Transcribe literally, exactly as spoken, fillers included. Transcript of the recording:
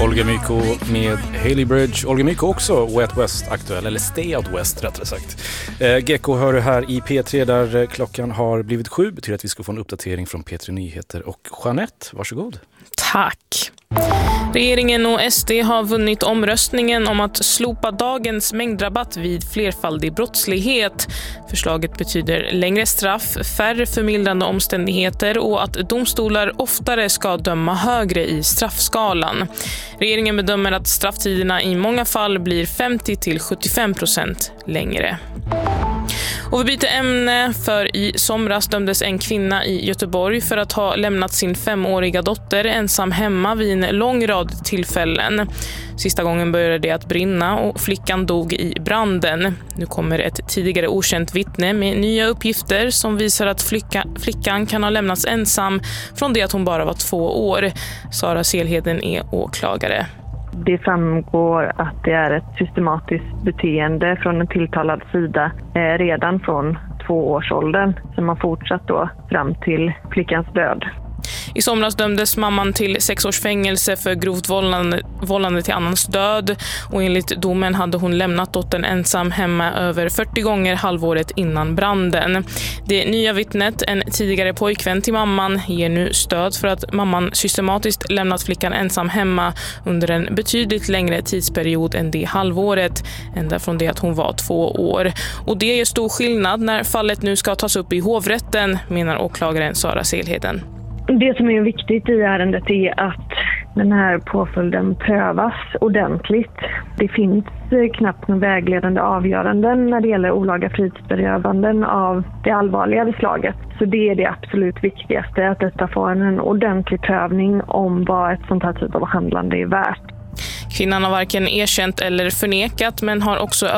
Olga Myko med Hailey Bridge. Olga Myko också Wet West aktuell, eller Stay Out West rättare sagt. Eh, Gekko hör du här i P tre där klockan har blivit sju. Betyder att vi ska få en uppdatering från P tre Nyheter. Och Jeanette, varsågod. Tack. Regeringen och S D har vunnit omröstningen om att slopa dagens mängdrabatt vid flerfaldig brottslighet. Förslaget betyder längre straff, färre förmildrande omständigheter och att domstolar oftare ska döma högre i straffskalan. Regeringen bedömer att strafftiderna i många fall blir femtio till sjuttiofem procent längre. Och vi byter ämne, för i somras dömdes en kvinna i Göteborg för att ha lämnat sin femåriga dotter ensam hemma vid en lång rad tillfällen. Sista gången började det att brinna och flickan dog i branden. Nu kommer ett tidigare okänt vittne med nya uppgifter som visar att flicka, flickan kan ha lämnats ensam från det att hon bara var två år. Sara Selheden är åklagare. Det framgår att det är ett systematiskt beteende från en tilltalad sida eh, redan från tvåårsåldern som har fortsatt då fram till flickans död. I somras dömdes mamman till sex års fängelse för grovt vållande, vållande till annans död, och enligt domen hade hon lämnat dottern ensam hemma över fyrtio gånger halvåret innan branden. Det nya vittnet, en tidigare pojkvän till mamman, ger nu stöd för att mamman systematiskt lämnat flickan ensam hemma under en betydligt längre tidsperiod än det halvåret, ända från det att hon var två år. Och det är stor skillnad när fallet nu ska tas upp i hovrätten, menar åklagaren Sara Selheden. Det som är viktigt i ärendet är att den här påföljden prövas ordentligt. Det finns knappt någon vägledande avgöranden när det gäller olaga frihetsberövanden av det allvarligare slaget. Så det är det absolut viktigaste, att detta får en ordentlig prövning om vad ett sånt här typ av handlande är värt. Kvinnan har varken erkänt eller förnekat, men har också